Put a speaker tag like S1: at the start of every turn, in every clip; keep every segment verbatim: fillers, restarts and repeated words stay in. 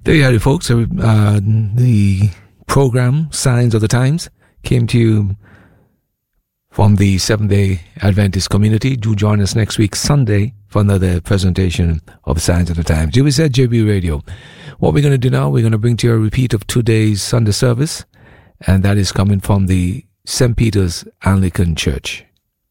S1: There you have it, folks. Uh, the program Signs of the Times came to you from the Seventh-day Adventist community. Do join us next week, Sunday, for another presentation of Signs of the Times. You said J B Radio. What we're going to do now, we're going to bring to you a repeat of today's Sunday service, and that is coming from the Saint Peter's Anglican Church.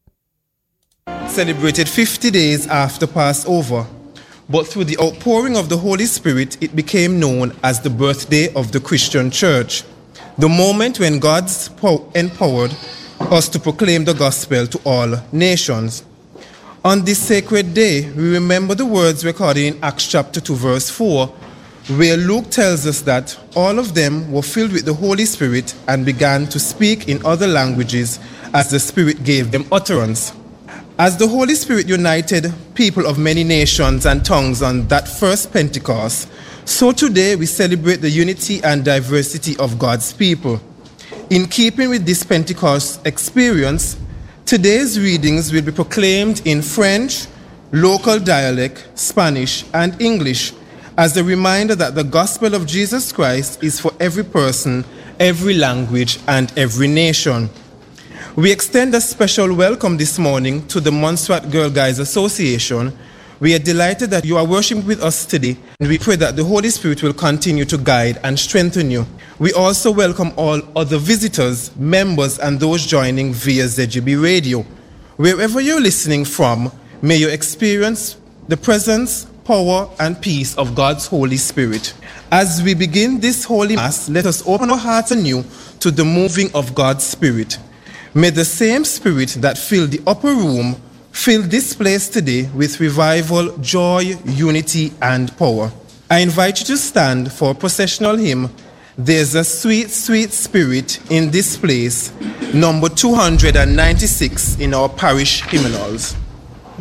S2: Celebrated fifty days after Passover, but through the outpouring of the Holy Spirit, it became known as the birthday of the Christian Church, the moment when God empowered us to proclaim the gospel to all nations. On this sacred day, we remember the words recorded in Acts chapter two, verse four, where Luke tells us that all of them were filled with the Holy Spirit and began to speak in other languages as the Spirit gave them utterance. As the Holy Spirit united people of many nations and tongues on that first Pentecost, so today we celebrate the unity and diversity of God's people. In keeping with this Pentecost experience, today's readings will be proclaimed in French, local dialect, Spanish, and English as a reminder that the gospel of Jesus Christ is for every person, every language, and every nation. We extend a special welcome this morning to the Montserrat Girl Guides Association. We are delighted that you are worshiping with us today, and we pray that the Holy Spirit will continue to guide and strengthen you. We also welcome all other visitors, members, and those joining via Z G B Radio. Wherever you're listening from, may you experience the presence, power, and peace of God's Holy Spirit. As we begin this Holy Mass, let us open our hearts anew to the moving of God's Spirit. May the same Spirit that filled the upper room fill this place today with revival, joy, unity, and power. I invite you to stand for a processional hymn, There's a Sweet, Sweet Spirit in This Place, number two hundred ninety-six in our parish hymnals.